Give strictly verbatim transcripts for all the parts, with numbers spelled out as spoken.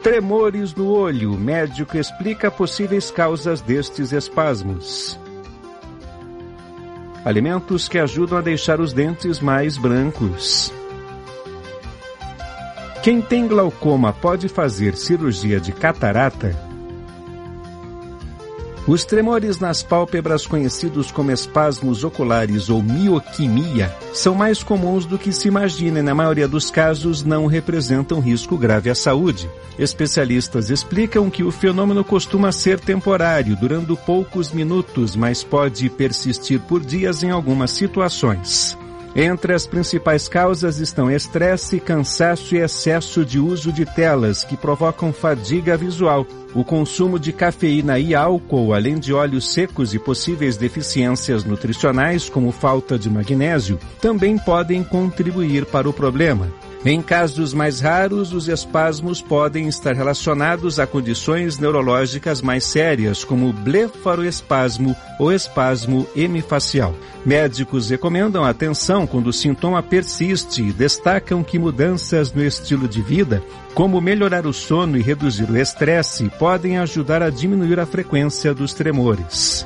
Tremores no olho. Médico explica possíveis causas destes espasmos. Alimentos que ajudam a deixar os dentes mais brancos. Quem tem glaucoma pode fazer cirurgia de catarata? Os tremores nas pálpebras, conhecidos como espasmos oculares ou mioquimia, são mais comuns do que se imagina e, na maioria dos casos, não representam risco grave à saúde. Especialistas explicam que o fenômeno costuma ser temporário, durando poucos minutos, mas pode persistir por dias em algumas situações. Entre as principais causas estão estresse, cansaço e excesso de uso de telas, que provocam fadiga visual. O consumo de cafeína e álcool, além de óleos secos e possíveis deficiências nutricionais, como falta de magnésio, também podem contribuir para o problema. Em casos mais raros, os espasmos podem estar relacionados a condições neurológicas mais sérias, como blefaroespasmo ou espasmo hemifacial. Médicos recomendam atenção quando o sintoma persiste e destacam que mudanças no estilo de vida, como melhorar o sono e reduzir o estresse, podem ajudar a diminuir a frequência dos tremores.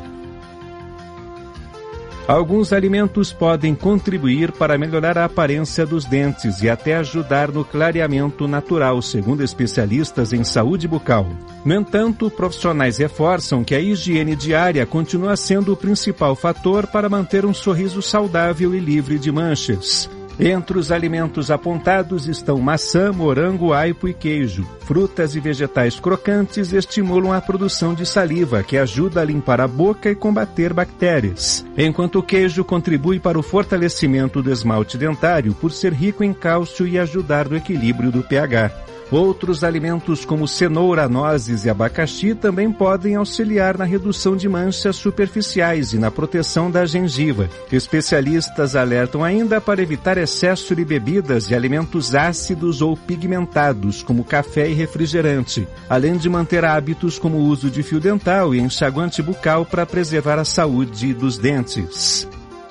Alguns alimentos podem contribuir para melhorar a aparência dos dentes e até ajudar no clareamento natural, segundo especialistas em saúde bucal. No entanto, profissionais reforçam que a higiene diária continua sendo o principal fator para manter um sorriso saudável e livre de manchas. Entre os alimentos apontados estão maçã, morango, aipo e queijo. Frutas e vegetais crocantes estimulam a produção de saliva, que ajuda a limpar a boca e combater bactérias, enquanto o queijo contribui para o fortalecimento do esmalte dentário por ser rico em cálcio e ajudar no equilíbrio do pH. Outros alimentos como cenoura, nozes e abacaxi também podem auxiliar na redução de manchas superficiais e na proteção da gengiva. Especialistas alertam ainda para evitar excesso de bebidas e alimentos ácidos ou pigmentados, como café e refrigerante, além de manter hábitos como o uso de fio dental e enxaguante bucal para preservar a saúde dos dentes.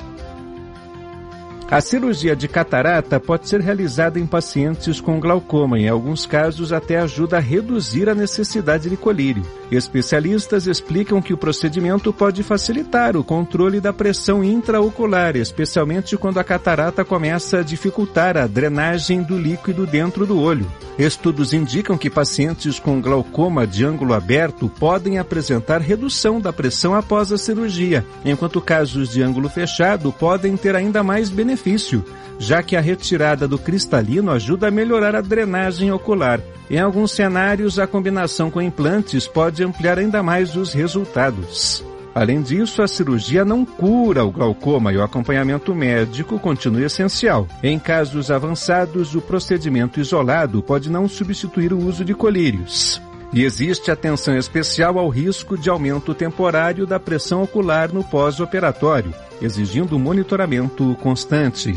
A cirurgia de catarata pode ser realizada em pacientes com glaucoma e, em alguns casos, até ajuda a reduzir a necessidade de colírio. Especialistas explicam que o procedimento pode facilitar o controle da pressão intraocular, especialmente quando a catarata começa a dificultar a drenagem do líquido dentro do olho. Estudos indicam que pacientes com glaucoma de ângulo aberto podem apresentar redução da pressão após a cirurgia, enquanto casos de ângulo fechado podem ter ainda mais benefício, já que a retirada do cristalino ajuda a melhorar a drenagem ocular. Em alguns cenários, a combinação com implantes pode ampliar ainda mais os resultados. Além disso, a cirurgia não cura o glaucoma e o acompanhamento médico continua essencial. Em casos avançados, o procedimento isolado pode não substituir o uso de colírios. E existe atenção especial ao risco de aumento temporário da pressão ocular no pós-operatório, exigindo monitoramento constante.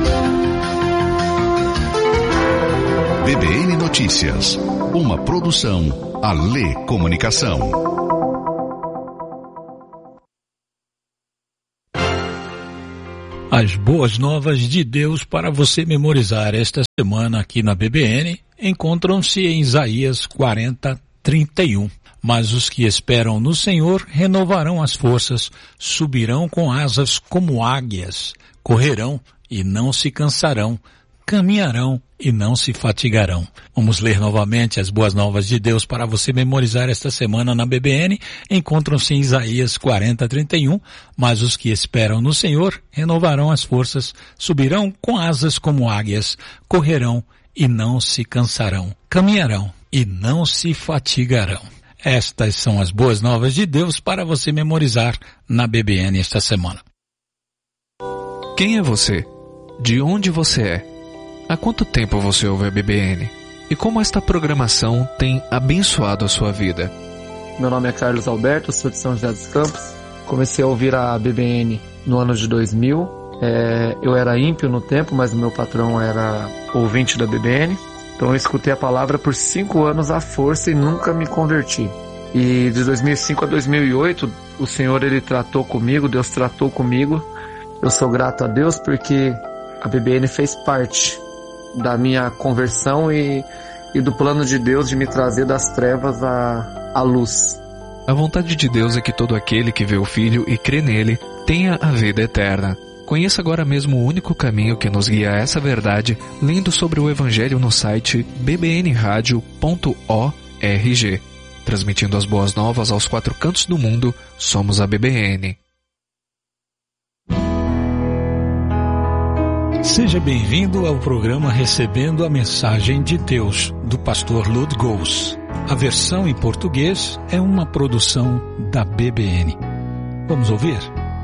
B B N Notícias, uma produção Alê Comunicação. As boas novas de Deus para você memorizar esta semana aqui na B B N encontram-se em Isaías quarenta, trinta e um. Mas os que esperam no Senhor renovarão as forças, subirão com asas como águias, correrão e não se cansarão, caminharão e não se fatigarão. Vamos ler novamente as boas novas de Deus para você memorizar esta semana na B B N. Encontram-se em Isaías quarenta, trinta e um. Mas os que esperam no Senhor renovarão as forças, subirão com asas como águias, correrão e não se cansarão, caminharão e não se fatigarão. Estas são as boas novas de Deus para você memorizar na B B N esta semana. Quem é você? De onde você é? Há quanto tempo você ouve a B B N? E como esta programação tem abençoado a sua vida? Meu nome é Carlos Alberto, sou de São José dos Campos. Comecei a ouvir a B B N no ano de dois mil. É, eu era ímpio no tempo, mas o meu patrão era ouvinte da B B N. Então eu escutei a palavra por cinco anos à força e nunca me converti. E de dois mil e cinco a dois mil e oito, o Senhor ele tratou comigo, Deus tratou comigo. Eu sou grato a Deus porque a B B N fez parte da minha conversão e, e do plano de Deus de me trazer das trevas à, à luz. A vontade de Deus é que todo aquele que vê o Filho e crê nele tenha a vida eterna. Conheça agora mesmo o único caminho que nos guia a essa verdade, lendo sobre o Evangelho no site b b n radio ponto org. Transmitindo as boas novas aos quatro cantos do mundo, somos a B B N. Seja bem-vindo ao programa Recebendo a Mensagem de Deus, do pastor Lud Gous. A versão em português é uma produção da B B N. Vamos ouvir?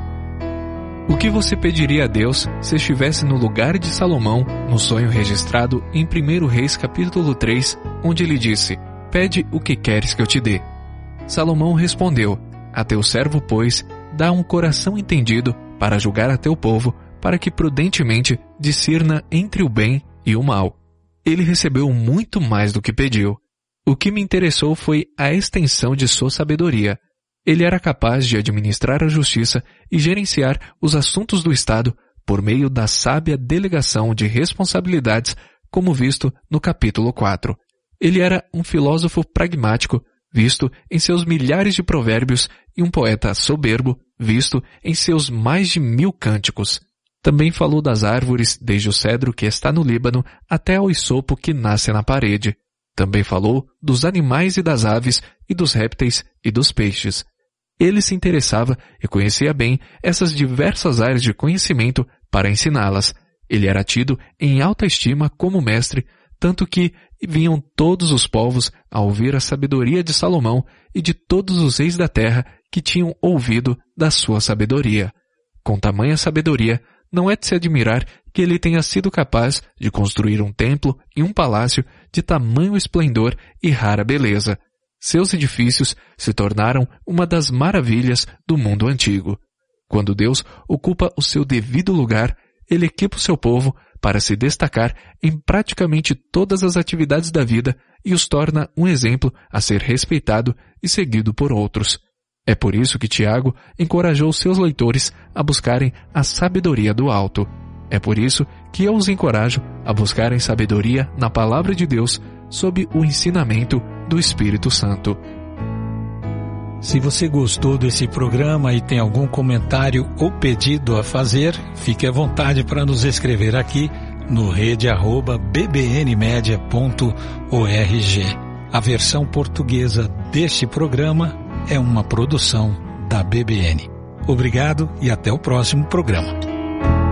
O que você pediria a Deus se estivesse no lugar de Salomão, no sonho registrado em primeiro Reis capítulo três, onde ele disse: Pede o que queres que eu te dê. Salomão respondeu: A teu servo, pois, dá um coração entendido para julgar a teu povo, para que prudentemente discirna entre o bem e o mal. Ele recebeu muito mais do que pediu. O que me interessou foi a extensão de sua sabedoria. Ele era capaz de administrar a justiça e gerenciar os assuntos do Estado por meio da sábia delegação de responsabilidades, como visto no capítulo quatro. Ele era um filósofo pragmático, visto em seus milhares de provérbios, e um poeta soberbo, visto em seus mais de mil cânticos. Também falou das árvores, desde o cedro que está no Líbano até ao isopo que nasce na parede. Também falou dos animais e das aves, e dos répteis e dos peixes. Ele se interessava e conhecia bem essas diversas áreas de conhecimento para ensiná-las. Ele era tido em alta estima como mestre, tanto que vinham todos os povos a ouvir a sabedoria de Salomão e de todos os reis da terra que tinham ouvido da sua sabedoria. Com tamanha sabedoria, não é de se admirar que ele tenha sido capaz de construir um templo e um palácio de tamanho esplendor e rara beleza. Seus edifícios se tornaram uma das maravilhas do mundo antigo. Quando Deus ocupa o seu devido lugar, ele equipa o seu povo para se destacar em praticamente todas as atividades da vida e os torna um exemplo a ser respeitado e seguido por outros. É por isso que Tiago encorajou seus leitores a buscarem a sabedoria do alto. É por isso que eu os encorajo a buscarem sabedoria na palavra de Deus sob o ensinamento do Espírito Santo. Se você gostou desse programa e tem algum comentário ou pedido a fazer, fique à vontade para nos escrever aqui no rede arroba b b n media ponto org. A versão portuguesa deste programa é uma produção da B B N. Obrigado e até o próximo programa.